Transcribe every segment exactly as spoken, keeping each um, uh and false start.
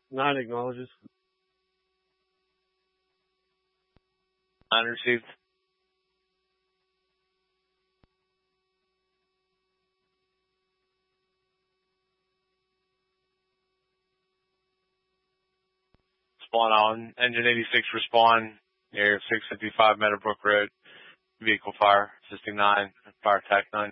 Nine acknowledges. Nine received. Spawn on. Engine eighty-six respond. Near six fifty-five Meadowbrook Road. Vehicle fire. Assisting nine. Fire attack nine.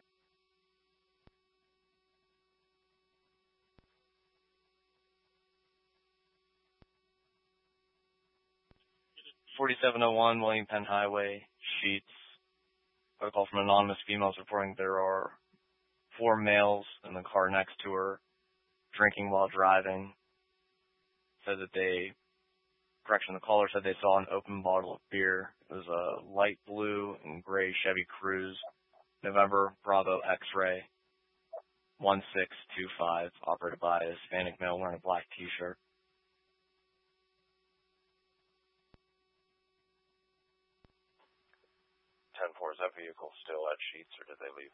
forty-seven oh one William Penn Highway, Sheets. A call from anonymous females reporting there are four males in the car next to her drinking while driving. Said that they, correction, the caller said they saw an open bottle of beer. It was a light blue and gray Chevy Cruze, November Bravo X-ray, one six two five, operated by a Hispanic male wearing a black t-shirt. ten four, is that vehicle still at Sheets, or did they leave?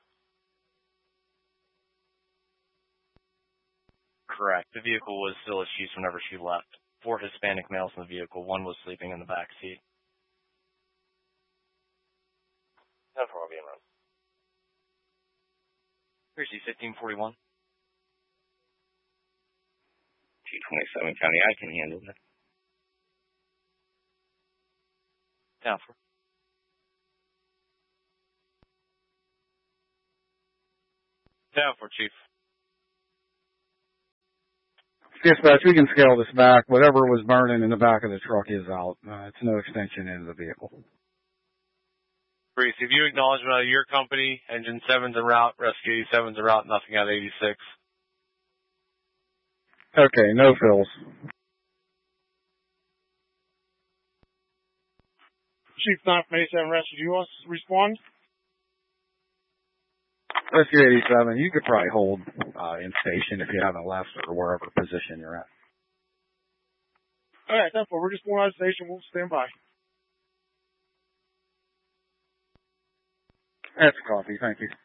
Correct. The vehicle was still at Sheets whenever she left. Four Hispanic males in the vehicle. One was sleeping in the back seat. ten four, I'll be in run. Here's C fifteen forty-one. T twenty-seven County, I can handle that. Down for. Down for, Chief. Dispatch, we can scale this back. Whatever was burning in the back of the truck is out. Uh, it's no extension into the vehicle. Receive you acknowledgement out of your company. Engine seven's en route. Rescue eighty-seven's en route. Nothing out of eighty-six. Okay, no fills. Chief nine from eighty-seven Rescue, do you want to respond? Rescue eighty-seven, you could probably hold uh, in station if you haven't left or wherever position you're at. All right, that's what we're just going out of station. We'll stand by. That's a copy. Thank you.